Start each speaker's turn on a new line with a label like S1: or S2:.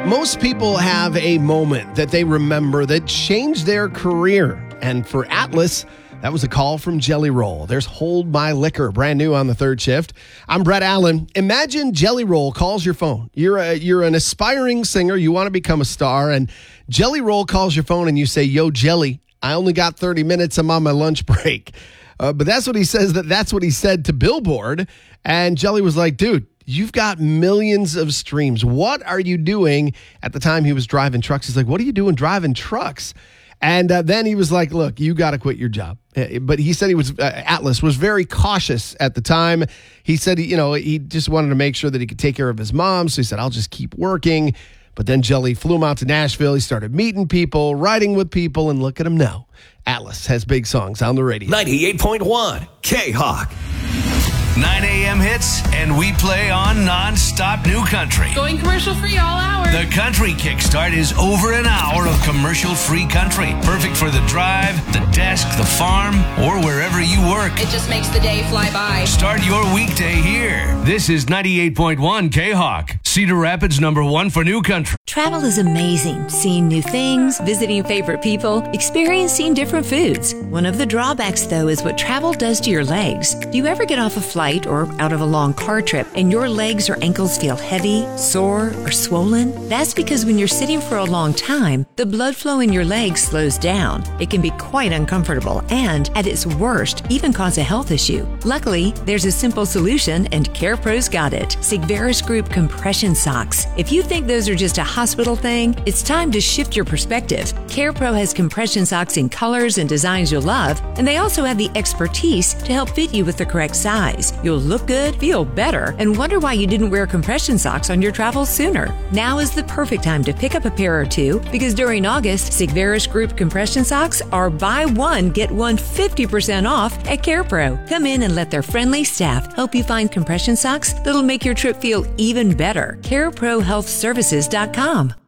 S1: Most people have a moment that they remember that changed their career. And for Atlas, that was a call from Jelly Roll. There's Hold My Liquor, brand new on the third shift. I'm Brett Allen. Imagine Jelly Roll calls your phone. You're an aspiring singer. You want to become a star. And Jelly Roll calls your phone and you say, "Yo, Jelly, I only got 30 minutes. I'm on my lunch break." But that's what he says. That's what he said to Billboard. And Jelly was like, "Dude, you've got millions of streams. What are you doing?" At the time he was driving trucks. He's like, "What are you doing driving trucks?" And then he was like, "Look, you got to quit your job." But he said Atlas was very cautious at the time. He said, he just wanted to make sure that he could take care of his mom. So he said, "I'll just keep working." But then Jelly flew him out to Nashville. He started meeting people, writing with people, and look at him now. Atlas has big songs on the radio.
S2: 98.1 K-Hawk. 9 a.m. hits, and we play on non-stop new country.
S3: Going commercial-free all hour.
S2: The Country Kickstart is over an hour of commercial-free country. Perfect for the drive, the desk, the farm, or wherever you work.
S3: It just makes the day fly by.
S2: Start your weekday here. This is 98.1 K-Hawk, Cedar Rapids #1 for new country.
S4: Travel is amazing. Seeing new things, visiting favorite people, experiencing different foods. One of the drawbacks, though, is what travel does to your legs. Do you ever get off a flight or out of a long car trip and your legs or ankles feel heavy, sore, or swollen? That's because when you're sitting for a long time, the blood flow in your legs slows down. It can be quite uncomfortable and, at its worst, even cause a health issue. Luckily, there's a simple solution, and CarePro's got it. Sigvaris Group compression socks. If you think those are just a hospital thing, it's time to shift your perspective. CarePro has compression socks in colors and designs you'll love, and they also have the expertise to help fit you with the correct size. You'll look good, feel better, and wonder why you didn't wear compression socks on your travels sooner. Now is the perfect time to pick up a pair or two, because during August, Sigvaris Group compression socks are buy one, get one 50% off at CarePro. Come in and let their friendly staff help you find compression socks that'll make your trip feel even better. CareProHealthServices.com.